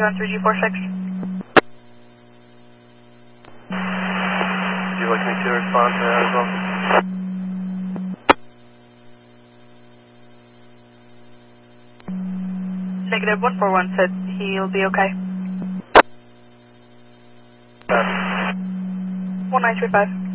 on 3G46. Would you like me to respond to that as well? Negative 141 said he'll be okay. 1935.